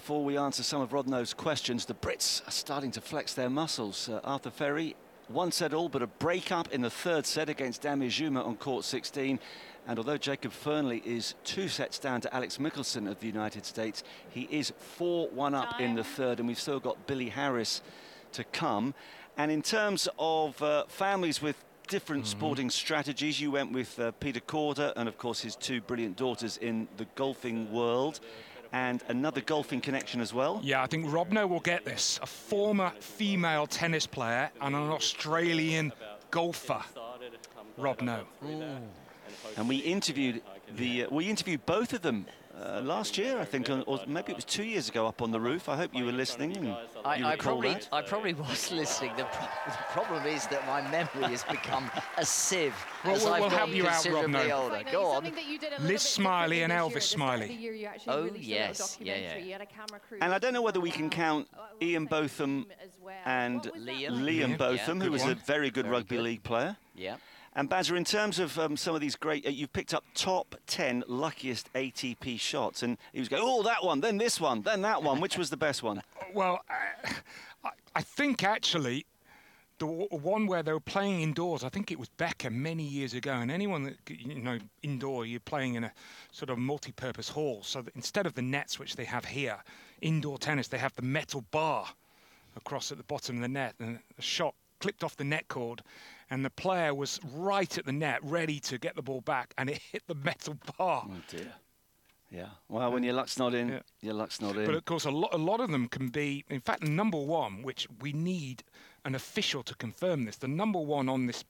before we answer some of Rodno's questions, the Brits are starting to flex their muscles. Arthur Ferry, 1-set-all, but a break-up in the third set against Damir Dzumhur on court 16. And although Jacob Fearnley is 2 sets down to Alex Michelsen of the United States, he is 4-1 up in the third, and we've still got Billy Harris to come. And in terms of families with different sporting strategies, you went with Peter Korda and, of course, his 2 brilliant daughters in the golfing world. And another golfing connection as well. Yeah, I think Rodno will get this. A former female tennis player and an Australian golfer, Rodno. And we interviewed both of them last year, I think, or maybe it was 2 years ago, up on the roof. I hope you were listening. And I probably was listening. The problem is that my memory has become a sieve. Well, we'll help you out, Rodno. Older. Go on. Liz Smiley and Elvis Smiley. Oh, yes. Yeah. And I don't know whether we can count Ian Botham and Liam Botham, who was a very good rugby league player. Yeah. And Bazza, in terms of some of these great, you've picked up top 10 luckiest ATP shots, and he was going, oh, that one, then this one, then that one. Which was the best one? Well, I think actually the one where they were playing indoors, I think it was Becker many years ago, and anyone that, you know, indoor, you're playing in a sort of multi-purpose hall, so that instead of the nets which they have here, indoor tennis, they have the metal bar across at the bottom of the net, and the shot clipped off the net cord, and the player was right at the net, ready to get the ball back, and it hit the metal bar. Oh dear. Yeah. Well, when your luck's not in, your luck's not in. But of course, a lot of them can be. In fact, the number one, which we need an official to confirm this. The number one on this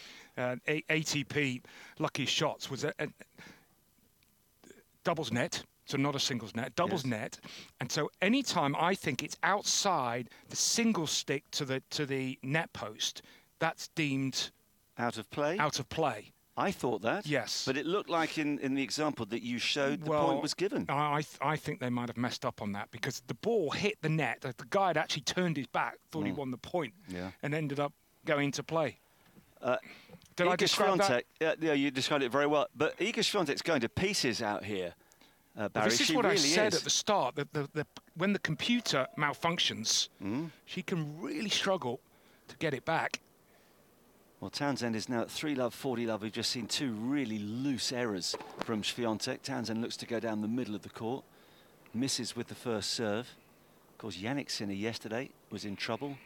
ATP Lucky Shots was a doubles net. So not a singles net, doubles net, and so anytime I think it's outside the single stick to the net post, that's deemed out of play. Out of play. I thought that. Yes. But it looked like in the example that you showed, the point was given. I think they might have messed up on that because the ball hit the net. The guy had actually turned his back, thought he won the point, and ended up going to play. Did I describe that? Yeah, you described it very well. But Iga Swiatek's going to pieces out here. Barry, this is what I said at the start, that when the computer malfunctions, she can really struggle to get it back. Well, Townsend is now at 3-love, 40-love. We've just seen 2 really loose errors from Swiatek. Townsend looks to go down the middle of the court, misses with the first serve. Of course, Yannick Sinner yesterday was in trouble.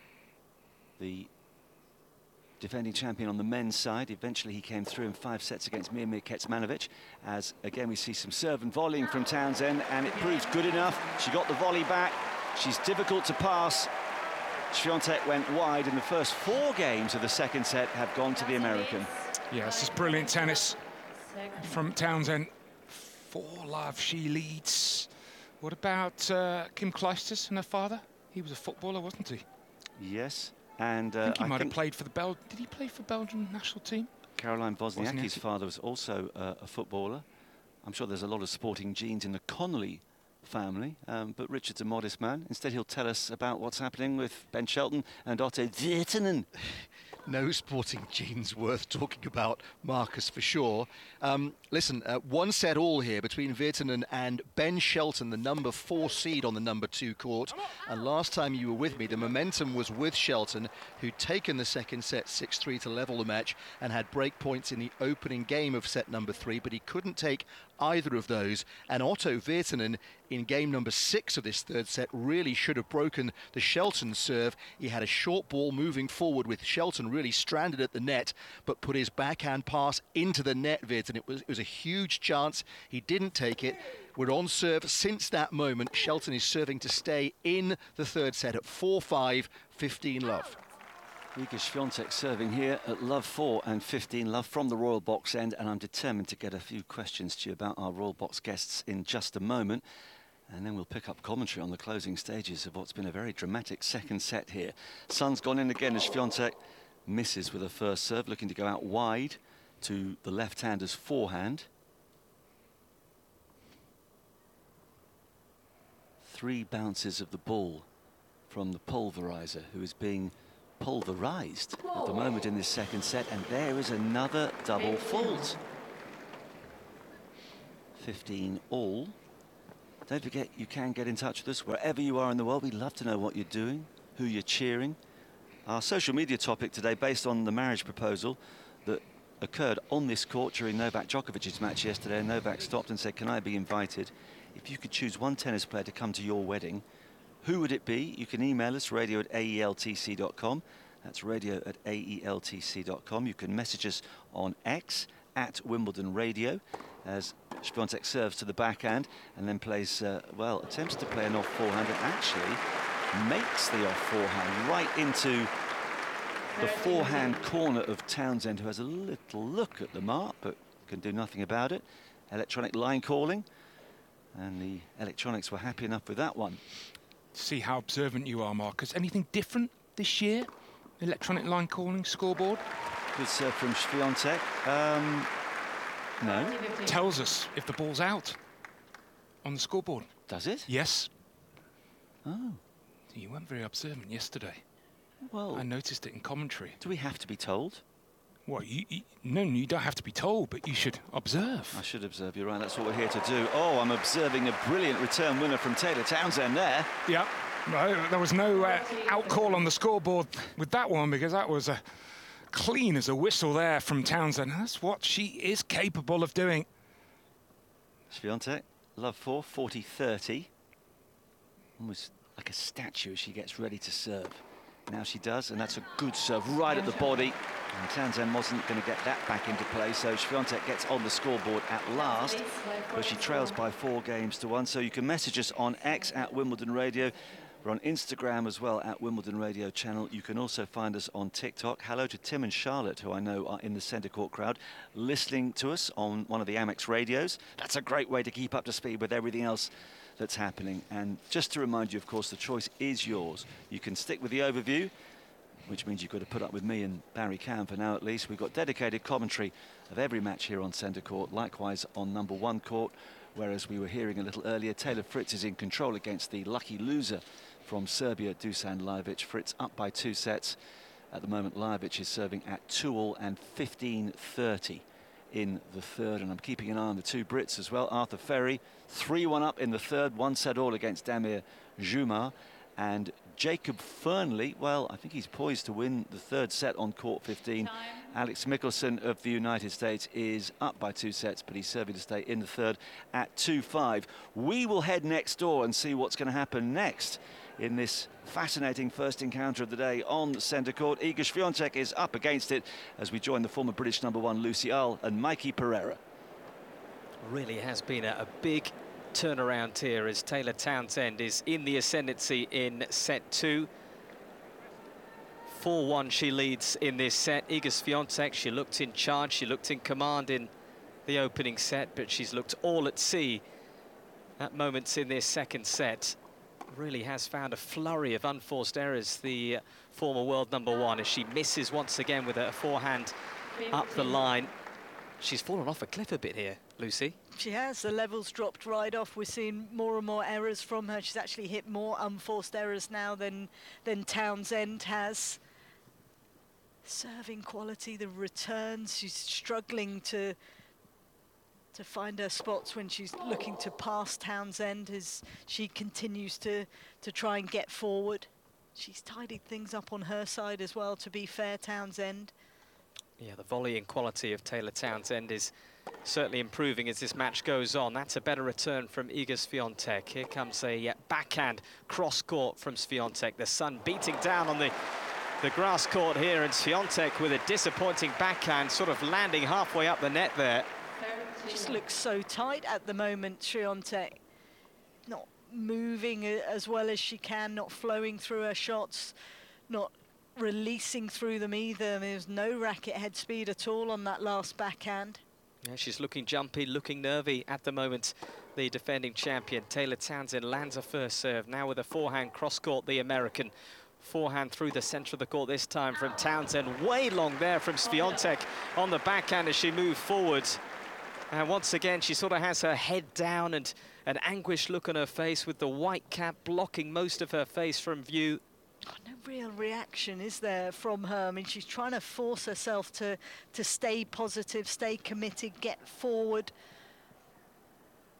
The defending champion on the men's side. Eventually he came through in 5 sets against Miomir Kecmanovic, as again we see some serve and volleying from Townsend, and it proves good enough. She got the volley back. She's difficult to pass. Swiatek went wide, and the first 4 games of the second set have gone to the American. Yeah, this is brilliant tennis from Townsend. 4-love, she leads. What about Kim Clijsters and her father? He was a footballer, wasn't he? Yes. And I think he might have played for the Did he play for Belgian national team? Caroline Wozniacki's father was also a footballer. I'm sure there's a lot of sporting genes in the Connolly family, but Richard's a modest man. Instead, he'll tell us about what's happening with Ben Shelton and Otto Virtanen. No sporting genes worth talking about, Marcus, for sure. Listen, 1-set-all here between Virtanen and Ben Shelton, the number 4 seed on the number 2 court. And last time you were with me, the momentum was with Shelton, who'd taken the second set 6-3 to level the match and had break points in the opening game of set number 3, but he couldn't take either of those. And Otto Virtanen, in game number 6 of this third set, really should have broken the Shelton serve. He had a short ball moving forward with Shelton really stranded at the net, but put his backhand pass into the net, Virtanen. It was a huge chance. He didn't take it. We're on serve since that moment. Shelton is serving to stay in the third set at 4-5, 15-love. Iga Swiatek serving here at love 4 and 15-love from the Royal Box end, and I'm determined to get a few questions to you about our Royal Box guests in just a moment. And then we'll pick up commentary on the closing stages of what's been a very dramatic second set here. Sun's gone in again as Swiatek misses with a first serve, looking to go out wide to the left-hander's forehand. 3 bounces of the ball from the pulverizer, who is being pulverized at the moment in this second set, and there is another double fault. 15 all. Don't forget, you can get in touch with us wherever you are in the world. We'd love to know what you're doing, who you're cheering. Our social media topic today, based on the marriage proposal that occurred on this court during Novak Djokovic's match yesterday. And Novak stopped and said, can I be invited? If you could choose one tennis player to come to your wedding, who would it be? You can email us, radio@aeltc.com. That's radio@aeltc.com. You can message us on X @Wimbledon Radio as Świątek serves to the backhand and then plays, well, attempts to play an off forehand and actually makes the off forehand right into the forehand corner of Townsend, who has a little look at the mark but can do nothing about it. Electronic line calling, and the electronics were happy enough with that one. See how observant you are, Marcus. Anything different this year? Electronic line calling, scoreboard? Good serve from Świątek. No. Tells us if the ball's out on the scoreboard. Does it? Yes. Oh. You weren't very observant yesterday. Well, I noticed it in commentary. do we have to be told? What? No, you don't have to be told, but you should observe. I should observe, you're right, that's what we're here to do. Oh, I'm observing a brilliant return winner from Taylor Townsend there. Yeah, no, there was no out call on the scoreboard with that one, because that was clean as a whistle there from Townsend. That's what she is capable of doing. Świątek, love 4, 40-30. Almost like a statue as she gets ready to serve. Now she does, and that's a good serve right at the body. And Townsend wasn't going to get that back into play, so Świątek gets on the scoreboard at last, but she trails by 4 games to 1. So you can message us on X @Wimbledon Radio. We're on Instagram as well, @Wimbledon Radio channel. You can also find us on TikTok. Hello to Tim and Charlotte, who I know are in the centre court crowd, listening to us on one of the Amex radios. That's a great way to keep up to speed with everything else that's happening. And just to remind you, of course, the choice is yours. You can stick with the overview, which means you've got to put up with me and Barry Cam for now at least. We've got dedicated commentary of every match here on centre court, likewise on number 1 court, whereas we were hearing a little earlier, Taylor Fritz is in control against the lucky loser from Serbia, Dusan Lajovic. Fritz up by 2 sets. At the moment, Lajovic is serving at 2-all and 15-30 in the third, and I'm keeping an eye on the 2 Brits as well. Arthur Ferry, 3-1 up in the third, 1 set all against Damir Jumar, and Jacob Fernley, well, I think he's poised to win the 3rd set on court 15. Alex Michelsen of the United States is up by 2 sets, but he's serving to stay in the third at 2-5. We will head next door and see what's going to happen next in this fascinating first encounter of the day on centre court. Iga Świątek is up against it as we join the former British number 1 Lucy Earle and Mikey Pereira. Really has been a big turnaround here as Taylor Townsend is in the ascendancy in set 2. 4-1 she leads in this set. Iga Świątek, she looked in charge, she looked in command in the opening set, but she's looked all at sea at moments in this second set. Really has found a flurry of unforced errors, the former world number 1, as she misses once again with a forehand up the line. She's fallen off a cliff a bit here, Lucy. She has. The level's dropped right off. We're seeing more and more errors from her. She's actually hit more unforced errors now than Townsend has. Serving quality, the returns, she's struggling to find her spots when she's looking to pass Townsend as she continues to try and get forward. She's tidied things up on her side as well, to be fair, Townsend. Yeah, the volleying quality of Taylor Townsend is certainly improving as this match goes on. That's a better return from Iga Świątek. Here comes a backhand cross-court from Świątek. The sun beating down on the grass court here, and Świątek with a disappointing backhand, sort of landing halfway up the net there. Just looks so tight at the moment, Świątek. Not moving as well as she can, not flowing through her shots, not releasing through them either. There's no racket head speed at all on that last backhand. Yeah, she's looking jumpy, looking nervy at the moment. The defending champion, Taylor Townsend, lands a first serve. Now with a forehand cross-court, the American. Forehand through the centre of the court this time from Townsend. Way long there from Świątek on the backhand as she moved forward. And once again, she sort of has her head down and an anguished look on her face with the white cap blocking most of her face from view. No real reaction, is there, from her? I mean, she's trying to force herself to stay positive, stay committed, get forward.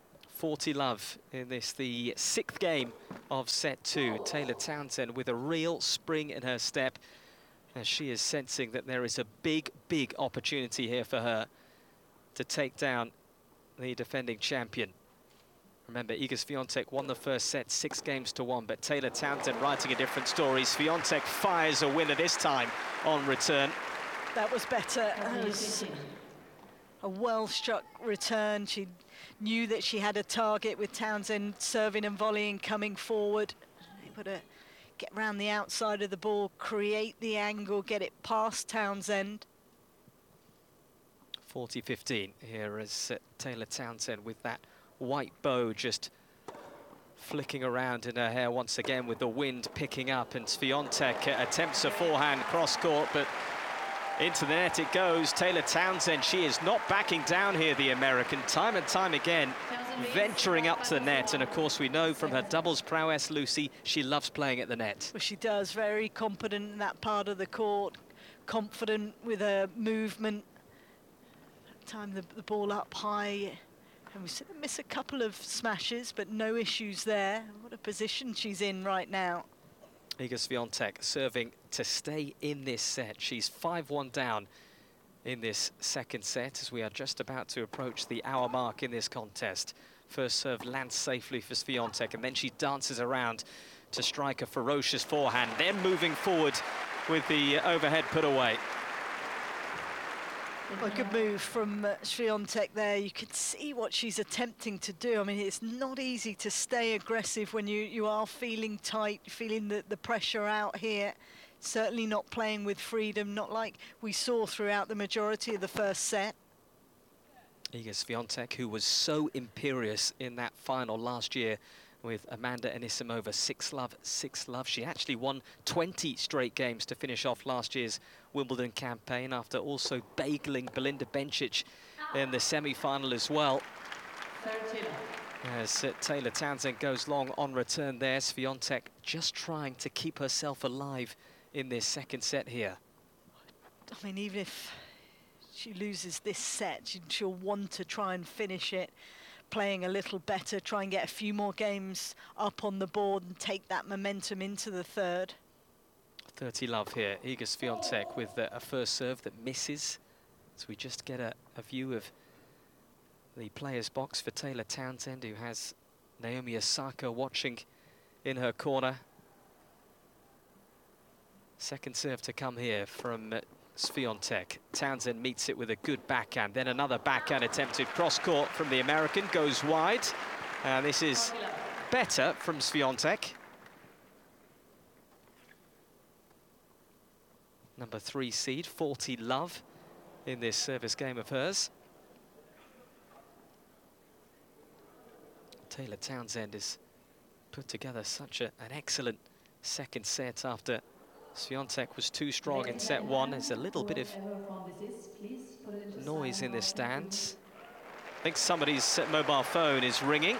40 love in this, the 6th game of set 2. Taylor Townsend with a real spring in her step, as she is sensing that there is a big, big opportunity here for her to take down the defending champion. Remember, Iga Swiatek won the first set 6-1, but Taylor Townsend writing a different story. Swiatek fires a winner this time on return. That was better. It was a well-struck return. She knew that she had a target with Townsend serving and volleying coming forward. Able to get round the outside of the ball, create the angle, get it past Townsend. 40-15 here as Taylor Townsend with that white bow just flicking around in her hair once again with the wind picking up, and Swiatek attempts a forehand cross-court, but into the net it goes. Taylor Townsend, she is not backing down here, the American, time and time again, venturing up to the net. And of course we know from her doubles prowess, Lucy, she loves playing at the net. Well, she does, very competent in that part of the court, confident with her movement. Time the ball up high, and we see her miss a couple of smashes, but no issues there. What a position she's in right now. Iga Swiatek serving to stay in this set. She's 5-1 down in this second set as we are just about to approach the hour mark in this contest. First serve lands safely for Swiatek, and then she dances around to strike a ferocious forehand, then moving forward with the overhead put away. Well, a good move from Swiatek there. You could see what she's attempting to do. I mean, it's not easy to stay aggressive when you are feeling tight, feeling the pressure out here. Certainly not playing with freedom, not like we saw throughout the majority of the first set. Iga Swiatek, who was so imperious in that final last year with Amanda Anisimova, 6-love, 6-love. She actually won 20 straight games to finish off last year's Wimbledon campaign, after also bagling Belinda Bencic in the semi-final as well. As Taylor Townsend goes long on return there, Swiatek just trying to keep herself alive in this second set here. I mean, even if she loses this set, she'll want to try and finish it, playing a little better, try and get a few more games up on the board and take that momentum into the third. 30 love here. Iga Swiatek with a first serve that misses. So we just get a view of the player's box for Taylor Townsend, who has Naomi Osaka watching in her corner. Second serve to come here from Swiatek. Townsend meets it with a good backhand, then another backhand attempted cross-court from the American, goes wide. This is better from Swiatek. Number 3 seed, 40 love in this service game of hers. Taylor Townsend has put together such an excellent second set after Swiatek was too strong in set 1. There's a little bit of noise in the stands. I think somebody's mobile phone is ringing.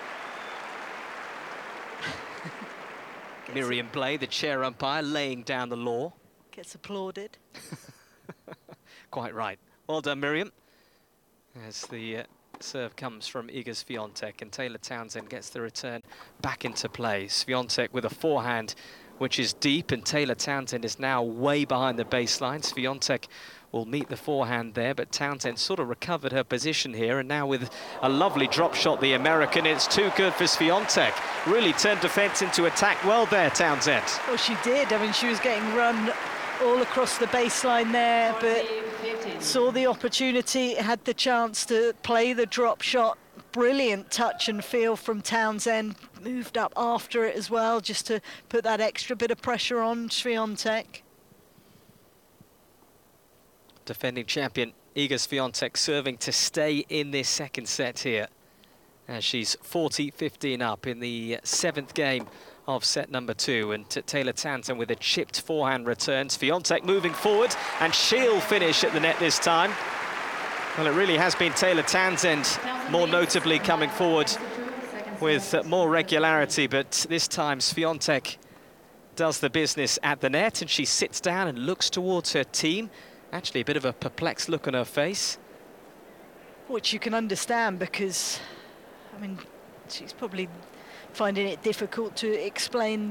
Miriam Blay, the chair umpire, laying down the law. Gets applauded. Quite right. Well done, Miriam. As the serve comes from Iga Swiatek, and Taylor Townsend gets the return back into play. Swiatek with a forehand which is deep, and Taylor Townsend is now way behind the baseline. Swiatek will meet the forehand there, but Townsend sort of recovered her position here, and now with a lovely drop shot, the American, it's too good for Swiatek. Really turned defence into attack well there, Townsend. Well, she did. I mean, she was getting run all across the baseline there, but saw the opportunity, had the chance to play the drop shot. Brilliant touch and feel from Townsend. Moved up after it as well, just to put that extra bit of pressure on Swiatek. Defending champion Iga Swiatek serving to stay in this second set here, as she's 40-15 up in the 7th game of set number 2, and Taylor Townsend with a chipped forehand return. Swiatek moving forward, and she'll finish at the net this time. Well, it really has been Taylor Townsend, more notably, coming forward with more regularity, but this time Swiatek does the business at the net, and she sits down and looks towards her team. Actually, a bit of a perplexed look on her face. Which you can understand, because, I mean, she's probably finding it difficult to explain